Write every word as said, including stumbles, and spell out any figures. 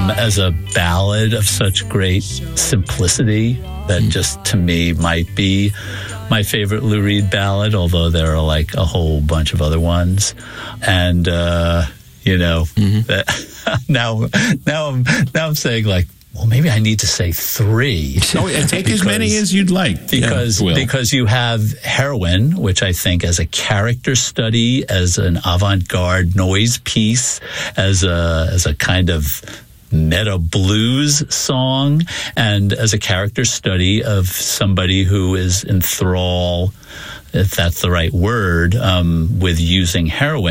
um, as a ballad of such great simplicity that just, to me, might be my favorite Lou Reed ballad, although there are like a whole bunch of other ones. And, uh, you know, mm-hmm. that, now, now, I'm, now I'm saying like, well, maybe I need to say three. Oh, yeah, take because, as many as you'd like. Because yeah, because you have Heroine, which I think as a character study, as an avant-garde noise piece, as a as a kind of meta blues song, and as a character study of somebody who is enthralled, if that's the right word, um, with using heroin.